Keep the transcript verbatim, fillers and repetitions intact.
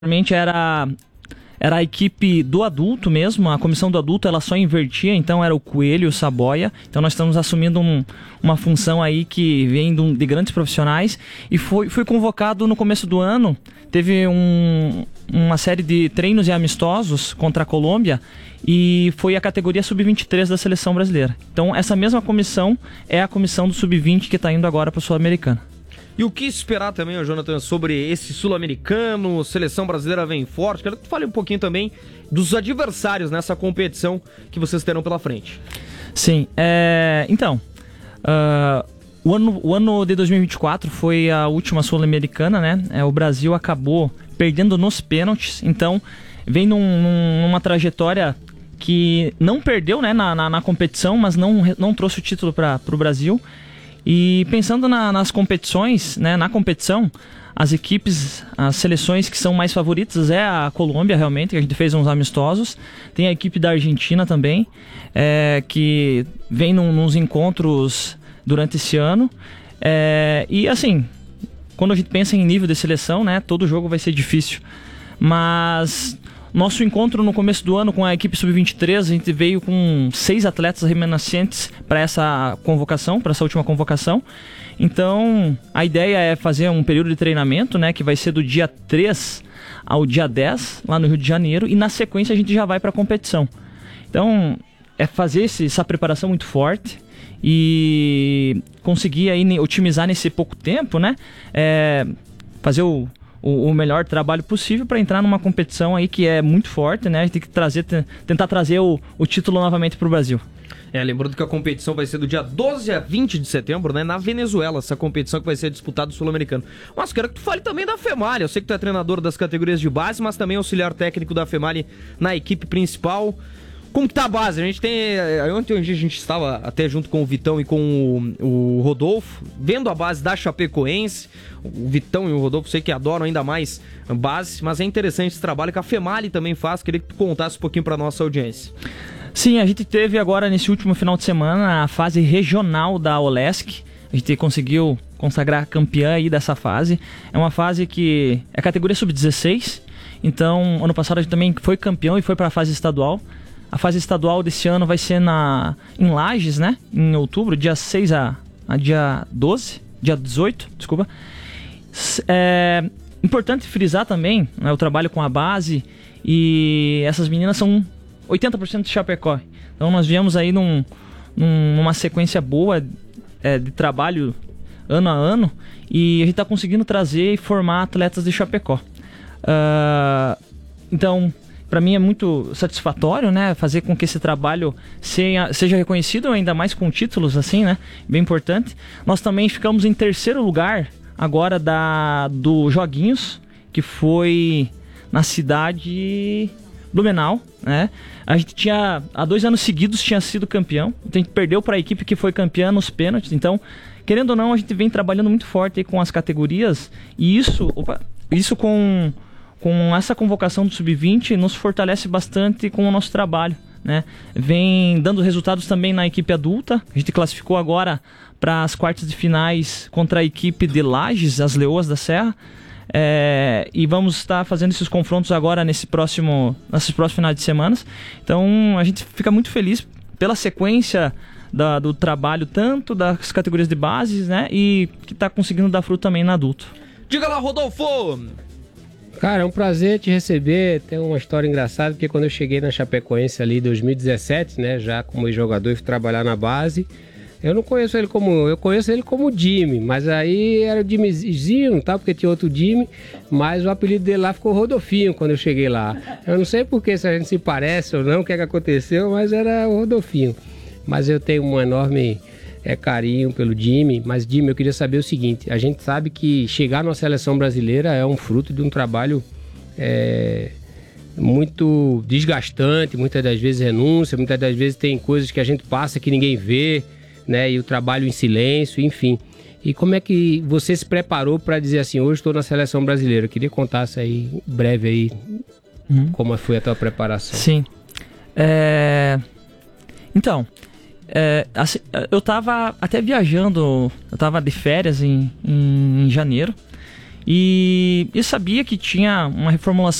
Anteriormente era, era a equipe do adulto mesmo, a comissão do adulto ela só invertia, então era o Coelho e o Saboia. Então nós estamos assumindo um, uma função aí que vem de, um, de grandes profissionais. E foi, fui convocado no começo do ano, teve um, uma série de treinos e amistosos contra a Colômbia e foi a categoria sub vinte e três da seleção brasileira. Então essa mesma comissão é a comissão do sub vinte que está indo agora para a Sul-Americana. E o que esperar também, Jonathan, sobre esse sul-americano, seleção brasileira vem forte? Quero que tu fale um pouquinho também dos adversários nessa competição que vocês terão pela frente. Sim, é... então, uh, o, ano, o ano de dois mil e vinte e quatro foi a última sul-americana, né? É, o Brasil acabou perdendo nos pênaltis, então vem num, numa trajetória que não perdeu, né, na, na, na competição, mas não, não trouxe o título para o Brasil. E pensando na, nas competições, né, na competição, as equipes, as seleções que são mais favoritas é a Colômbia, realmente, que a gente fez uns amistosos. Tem a equipe da Argentina também, é, que vem num, nos encontros durante esse ano. É, e assim, quando a gente pensa em nível de seleção, né, todo jogo vai ser difícil. Mas nosso encontro no começo do ano com a equipe sub vinte e três, a gente veio com seis atletas remanescentes para essa convocação, para essa última convocação. Então, a ideia é fazer um período de treinamento, né, que vai ser do dia três ao dia dez, lá no Rio de Janeiro, e na sequência a gente já vai para a competição. Então, é fazer esse, essa preparação muito forte e conseguir aí otimizar nesse pouco tempo, né, é, fazer o O, o melhor trabalho possível para entrar numa competição aí que é muito forte, né? A gente tem que trazer, tentar trazer o, o título novamente para o Brasil. É, lembrando que a competição vai ser do dia doze a vinte de setembro, né? Na Venezuela, essa competição que vai ser disputada do Sul-Americano. Mas quero que tu fale também da FEMALI. Eu sei que tu é treinador das categorias de base, mas também auxiliar técnico da FEMALI na equipe principal. Como que tá a base? A gente tem... Ontem a gente estava até junto com o Vitão e com o, o Rodolfo, vendo a base da Chapecoense. O Vitão e o Rodolfo, sei que adoram ainda mais a base, mas é interessante esse trabalho que a FEMALI também faz. Queria que tu contasse um pouquinho para nossa audiência. Sim, a gente teve agora, nesse último final de semana, a fase regional da OLESC. A gente conseguiu consagrar campeã aí dessa fase. É uma fase que é categoria sub dezesseis. Então, ano passado a gente também foi campeão e foi para a fase estadual. A fase estadual desse ano vai ser na, em Lages, né? Em outubro, dia seis a, a dia doze, dia dezoito, desculpa. É importante frisar também, né, o trabalho com a base, e essas meninas são oitenta por cento de Chapecó. Então nós viemos aí num, num, numa sequência boa é, de trabalho ano a ano, e a gente está conseguindo trazer e formar atletas de Chapecó. Uh, então... Para mim é muito satisfatório, né, fazer com que esse trabalho seja, seja reconhecido, ainda mais com títulos assim, né, bem importante. Nós também ficamos em terceiro lugar agora da, do Joguinhos, que foi na cidade Blumenau, né. A gente tinha, há dois anos seguidos tinha sido campeão, a gente perdeu para a equipe que foi campeã nos pênaltis. Então, querendo ou não, a gente vem trabalhando muito forte aí com as categorias, e isso, opa, isso com... com essa convocação do sub vinte, nos fortalece bastante com o nosso trabalho, né? Vem dando resultados também na equipe adulta. A gente classificou agora para as quartas de finais contra a equipe de Lages, as Leoas da Serra. É, e vamos estar fazendo esses confrontos agora nesse próximo, nesses próximos finais de semana. Então a gente fica muito feliz pela sequência da, do trabalho, tanto das categorias de bases, né? E que está conseguindo dar fruto também no adulto. Diga lá, Rodolfo! Cara, é um prazer te receber. Tem uma história engraçada, porque quando eu cheguei na Chapecoense ali em dois mil e dezessete, né, já como jogador e fui trabalhar na base, eu não conheço ele como... Eu conheço ele como Jimmy, mas aí era o Jimmyzinho, tá? Porque tinha outro Jimmy, mas o apelido dele lá ficou Rodolfinho quando eu cheguei lá. Eu não sei porque, se a gente se parece ou não, o que é que aconteceu, mas era o Rodolfinho. Mas eu tenho um enorme... é carinho pelo Jimmy, mas Jimmy, eu queria saber o seguinte: a gente sabe que chegar na seleção brasileira é um fruto de um trabalho é, muito desgastante, muitas das vezes renúncia, muitas das vezes tem coisas que a gente passa que ninguém vê, né, e o trabalho em silêncio, enfim. E como é que você se preparou para dizer assim, hoje estou na seleção brasileira? Eu queria que contasse aí, breve aí, uhum. como foi a tua preparação. Sim. É... Então... É, assim, eu tava até viajando, eu tava de férias em, em, em janeiro, E, e sabia que tinha uma reformulação